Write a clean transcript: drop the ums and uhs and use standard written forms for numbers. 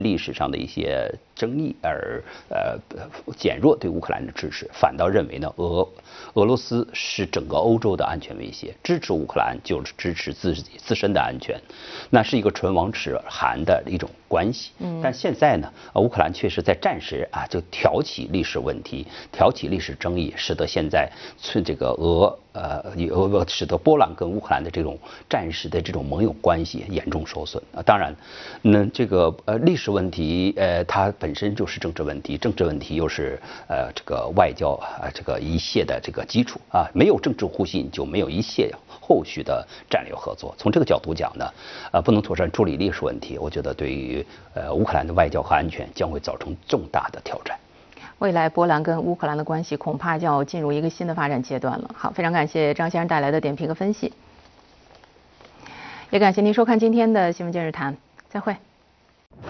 历史上的一些争议而减弱对乌克兰的支持，反倒认为呢俄罗斯是整个欧洲的安全威胁，支持乌克兰就是支持自身的安全，那是一个唇亡齿寒的一种关系。但现在呢，乌克兰确实在暂时就挑起历史问题，挑起历史争议，使得现在这个使得波兰跟乌克兰的这种暂时的这种盟友关系严重受损当然，这个历史问题它本身就是政治问题，政治问题又是这个外交这个一切的这个基础没有政治互信就没有一切后续的战略合作。从这个角度讲呢，不能妥善处理历史问题，我觉得对于乌克兰的外交和安全将会造成重大的挑战。 未来波兰跟乌克兰的关系恐怕就要进入一个新的发展阶段了。好，非常感谢张先生带来的点评和分析，也感谢您收看今天的新闻今日谈，再会。